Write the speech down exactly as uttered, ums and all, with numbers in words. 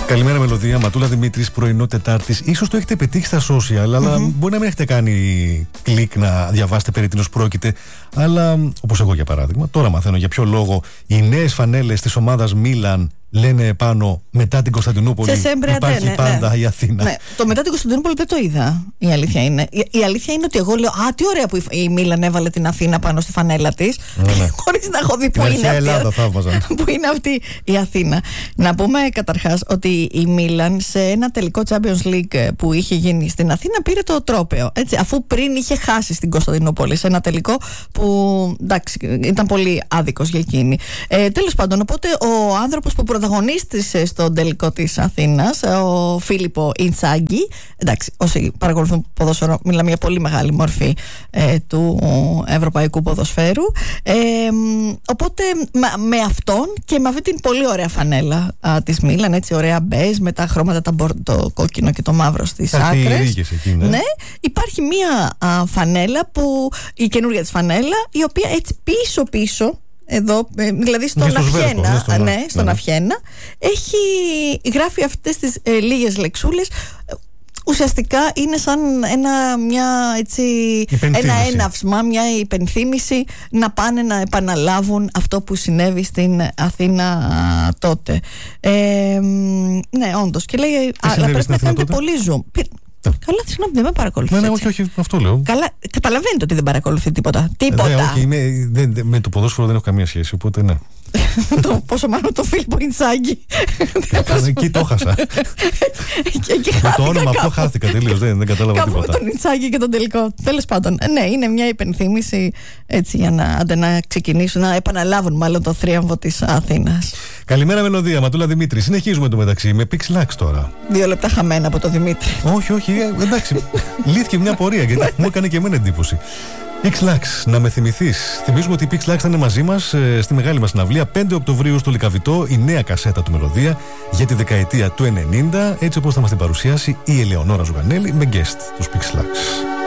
Καλημέρα, Μελωδία. Ματούλα Δημήτρης, πρωινό Τετάρτης. Ίσως το έχετε πετύχει στα social, αλλά mm-hmm. μπορεί να μην έχετε κάνει κλικ να διαβάσετε περί τίνος πρόκειται. Αλλά, όπως εγώ για παράδειγμα, τώρα μαθαίνω για ποιο λόγο οι νέες φανέλες της ομάδας Μίλαν λένε πάνω μετά την Κωνσταντινούπολη. Υπάρχει ναι, πάντα ναι. η Αθήνα. Ναι. Το μετά την Κωνσταντινούπολη δεν το είδα. Η αλήθεια είναι. Η, η αλήθεια είναι ότι εγώ λέω: Α, τι ωραία που η, η Μίλαν έβαλε την Αθήνα πάνω στη φανέλα της. Ναι, ναι. Χωρίς να έχω δει που είναι, Ελλάδα, αυτή, που είναι αυτή η Αθήνα. Να πούμε καταρχάς ότι η Μίλαν σε ένα τελικό Champions League που είχε γίνει στην Αθήνα πήρε το τρόπαιο. Έτσι, αφού πριν είχε χάσει στην Κωνσταντινούπολη σε ένα τελικό που εντάξει, ήταν πολύ άδικος για εκείνη. Ε, τέλος πάντων, οπότε ο άνθρωπος που πρωταγωνίστησε στον τελικό της Αθήνας, ο Φίλιππο Ιντσάγκη, εντάξει, όσοι παρακολουθούν ποδόσφαιρο, μιλάμε για πολύ μεγάλη μορφή ε, του ευρωπαϊκού ποδοσφαίρου. Ε, οπότε με, με αυτόν και με αυτή την πολύ ωραία φανέλα α, της Μίλαν, έτσι ωραία μπέζ με τα χρώματα, τα μπορ, το κόκκινο και το μαύρο στις άκρες. Εκεί, ναι. ναι, υπάρχει μία α, φανέλα που, η καινούργια της φανέλα, η οποία έτσι πίσω-πίσω, εδώ, δηλαδή στον στο Αυχένα, σβέρκο, ναι, στον, ναι, στον ναι. Αυχένα, έχει γράφει αυτές τις ε, λίγες λεξούλες. Ουσιαστικά είναι σαν ένα, μια, έτσι, ένα έναυσμα, μια υπενθύμηση να πάνε να επαναλάβουν αυτό που συνέβη στην Αθήνα α, τότε. Ε, ναι, όντως. Και λέει, αλλά πρέπει να κάνετε πολύ zoom. Καλά, συγγνώμη, δεν με παρακολουθεί. Ναι, ναι, όχι, όχι, αυτό λέω. Καλά, καταλαβαίνετε ότι δεν παρακολουθεί τίποτα. Τίποτα. Ναι, όχι, είμαι, δεν, με το ποδόσφαιρο δεν έχω καμία σχέση, οπότε ναι. το, πόσο μάλλον το Φίλιππο Ιντσάγκη. Εκεί το χάσα. Με το όνομα αυτό χάθηκα τελείως. Δεν, δεν κατάλαβα κάπου τίποτα. Με τον Ιντσάγκη και τον τελικό. Τέλος πάντων, ναι, είναι μια υπενθύμηση έτσι, για να, αντε, να ξεκινήσουν, να επαναλάβουν μάλλον το θρίαμβο της Αθήνας. Καλημέρα, Μελωδία. Ματούλα Δημήτρη. Συνεχίζουμε το μεταξύ με Pixlax τώρα. Δύο λεπτά χαμένα από το Δημήτρη. Όχι, όχι, εντάξει. Λύθηκε μια πορεία γιατί μου έκανε και εμένα εντύπωση. Pixlax, να με θυμηθείς. Θυμίζουμε ότι η Pixlax θα είναι μαζί μας ε, στη μεγάλη μας συναυλία πέντε Οκτωβρίου στο Λυκαβητό, η νέα κασέτα του Μελωδία για τη δεκαετία του ενενήντα, έτσι όπως θα μας την παρουσιάσει η Ελεονόρα Ζουγανέλη με guest τους Pixlax.